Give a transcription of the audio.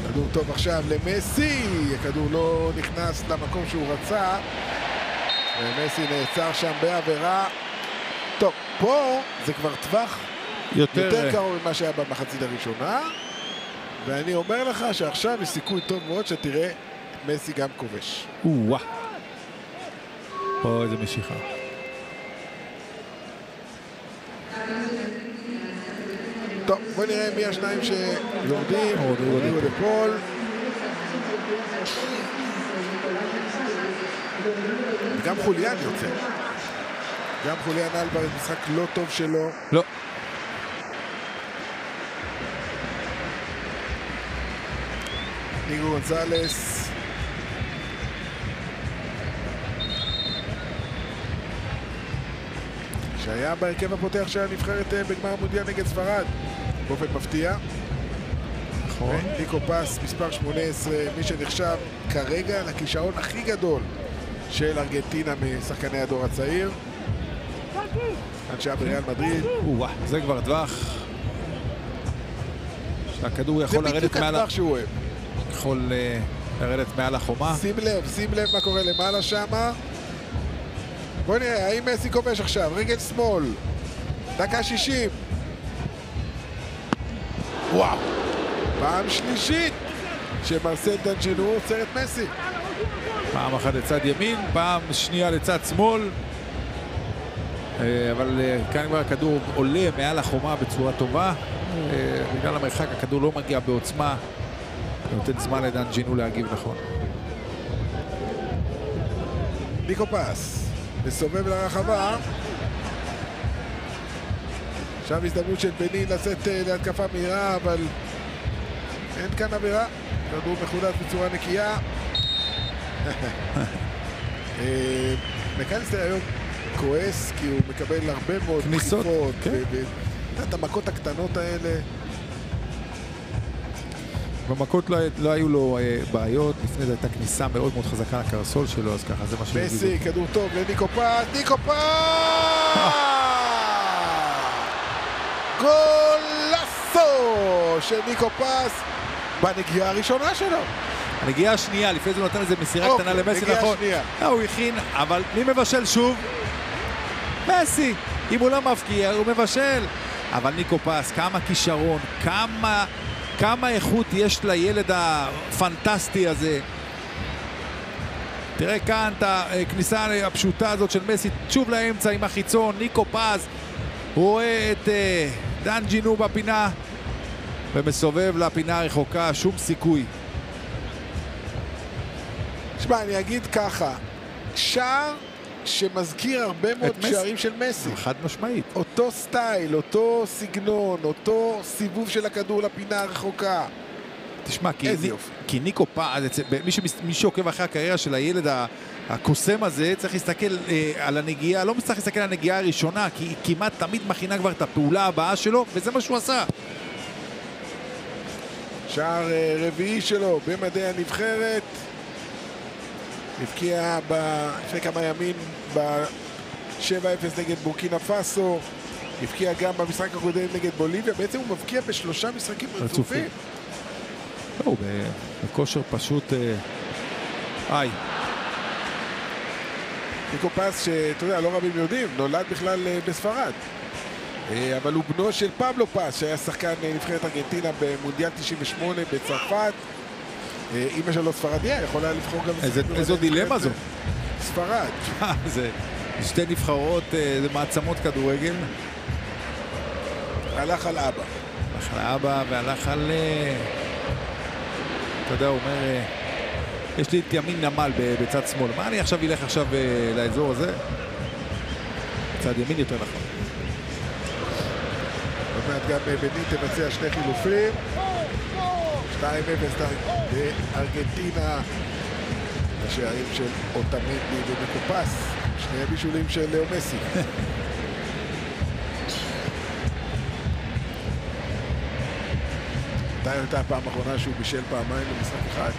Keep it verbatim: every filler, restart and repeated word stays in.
כדור טוב עכשיו למסי, הכדור לא נכנס למקום שהוא רצה, ומסי נעצר שם בעבירה. טוב, פה זה כבר טווח יותר, יותר קרוב ממה שהיה במחצית הראשונה, ואני אומר לך שעכשיו יש סיכוי טוב מאוד שתראה את מסי גם כובש. וואה. פה איזה משיכה. טוב, בוא נראה מי השניים שיורדים. רודריגו דה פול. וגם חוליאן יוצא. גם חוליאן אלברס, משחק לא טוב שלו. לא. ניגו גונזלס. שהיה בהרכב הפותח של הנבחרת בגמר המונדיאל נגד ספרד באופן מפתיע. נכון. ניקו פס, מספר שמונה עשרה, מי שנחשב כרגע לכישרון הכי גדול של ארגנטינה משחקני הדור הצעיר. אנשי בריאל מדריד. וואה, זה כבר טווח. שהכדור יכול לרדת מעל... זה בדיוק הטווח שהוא אוהב. יכול לרדת מעל החומה. שים לב, שים לב מה קורה למעלה שמה. בוא נראה, האם מסי כובש עכשיו? רגל שמאל. דקה שישים. וואו. פעם שלישית שמרסל דנג'ינו עוצר את מסי. פעם אחת לצד ימין, פעם שנייה לצד שמאל. אבל כאן כבר הכדור עולה מעל החומה בצורה טובה. בגלל המרחק הכדור לא מגיע בעוצמה. נותן זמן לדנג'ינו להגיב נכון. ניקו פס. מסובב לרחבה. עכשיו הזדמנות של בנין לצאת להתקפה מהירה, אבל אין כאן עבירה. כדור מחודש בצורה נקייה. מקליסטר היום כועס כי הוא מקבל הרבה מאוד כניסות, דחיפות, כן. ואת המכות הקטנות האלה. במכות לא, לא היו לו אה, בעיות, לפני זה הייתה כניסה מאוד מאוד חזקה לקרסול שלו, אז ככה זה מה שהוא מסי, כדור טוב לניקו פס, ניקו פס! גולסו של ניקו פס בנגיעה הראשונה שלו. הנגיעה השנייה, לפני זה הוא נותן איזה מסירה אוקיי, קטנה למסי, נגיעה נכון. שנייה. לא, הוא הכין, אבל מי מבשל שוב? מסי. אם הוא לא מפקיע, הוא מבשל. אבל ניקו פס, כמה כישרון, כמה... כמה איכות יש לילד הפנטסטי הזה. תראה כאן את הכניסה הפשוטה הזאת של מסי, שוב לאמצע עם החיצון, ניקו פס רואה את uh, דנג'ינו בפינה ומסובב לפינה הרחוקה, שום סיכוי. תשמע, אני אגיד ככה, שער שמזכיר הרבה מאוד שערים של מסי. חד משמעית. אותו סטייל, אותו סגנון, אותו סיבוב של הכדור לפינה הרחוקה. תשמע, כי, איזה ני, יופי. כי ניקו פס, מי, מי שעוקב אחרי הקריירה של הילד הקוסם הזה, צריך להסתכל אה, על הנגיעה, לא צריך להסתכל על הנגיעה הראשונה, כי היא כמעט תמיד מכינה כבר את הפעולה הבאה שלו, וזה מה שהוא עשה. שער אה, רביעי שלו במדי הנבחרת. הבקיע לפני כמה ימים ב-שבע אפס נגד בורקינה פאסו, הבקיע גם במשחק הקודם נגד בוליביה, בעצם הוא מבקיע בשלושה משחקים רצופים. הוא בכושר פשוט איי. ניקו פס, שאתה יודע, לא רבים יודעים, נולד בכלל בספרד, אבל הוא בנו של פבלו פס, שהיה שחקן נבחרת ארגנטינה במונדיאל תשעים ושמונה בצרפת. אמא שלו ספרדיה, יכולה לבחור גם... איזו דילמה זו. ספרד. זה שתי נבחרות, זה מעצמות כדורגל. הלך על אבא. הלך על אבא והלך על... אתה יודע, הוא אומר, יש לי את ימין נמל בצד שמאל. מה אני עכשיו אלך עכשיו לאזור הזה? בצד ימין יותר נכון. עוד מעט גם בנין תבצע שני חילופים. שתיים אפס בארגנטינה. השערים של אוטמנדי וניקו פס. שני בישולים של לאו מסי. מתי הייתה הפעם האחרונה שהוא בישל פעמיים במשחק אחד?